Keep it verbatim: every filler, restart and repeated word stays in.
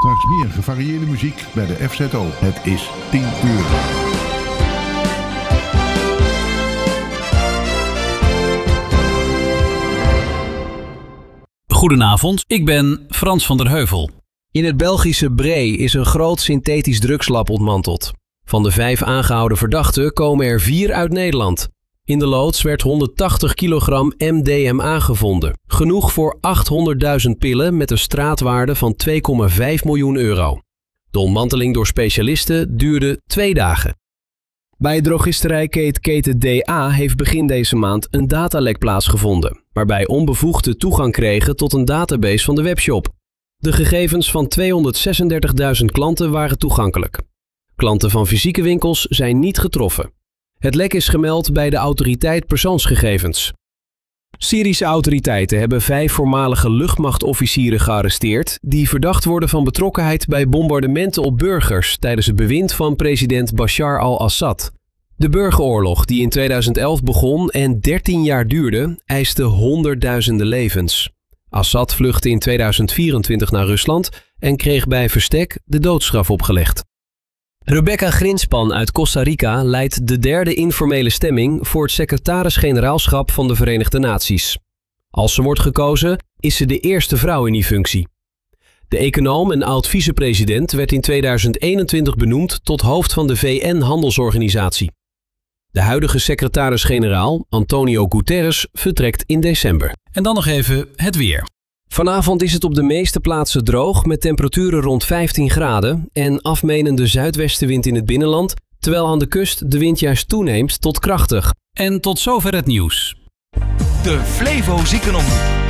Straks meer gevarieerde muziek bij de F Z O. Het is tien uur. Goedenavond, ik ben Frans van der Heuvel. In het Belgische Bree is een groot synthetisch drugslab ontmanteld. Van de vijf aangehouden verdachten komen er vier uit Nederland. In de loods werd honderdtachtig kilogram M D M A gevonden. Genoeg voor achthonderdduizend pillen met een straatwaarde van twee komma vijf miljoen euro. De ontmanteling door specialisten duurde twee dagen. Bij drogisterijketen D A heeft begin deze maand een datalek plaatsgevonden, waarbij onbevoegden toegang kregen tot een database van de webshop. De gegevens van tweehonderdzesendertigduizend klanten waren toegankelijk. Klanten van fysieke winkels zijn niet getroffen. Het lek is gemeld bij de autoriteit persoonsgegevens. Syrische autoriteiten hebben vijf voormalige luchtmachtofficieren gearresteerd die verdacht worden van betrokkenheid bij bombardementen op burgers tijdens het bewind van president Bashar al-Assad. De burgeroorlog die in tweeduizend elf begon en dertien jaar duurde, eiste honderdduizenden levens. Assad vluchtte in tweeduizend vierentwintig naar Rusland en kreeg bij verstek de doodstraf opgelegd. Rebecca Grinspan uit Costa Rica leidt de derde informele stemming voor het secretaris-generaalschap van de Verenigde Naties. Als ze wordt gekozen, is ze de eerste vrouw in die functie. De econoom en oud-vicepresident werd in tweeduizend eenentwintig benoemd tot hoofd van de V N-handelsorganisatie. De huidige secretaris-generaal, Antonio Guterres, vertrekt in december. En dan nog even het weer. Vanavond is het op de meeste plaatsen droog met temperaturen rond vijftien graden en afmenende zuidwestenwind in het binnenland, terwijl aan de kust de wind juist toeneemt tot krachtig. En tot zover het nieuws. De Flevo Ziekenomroep.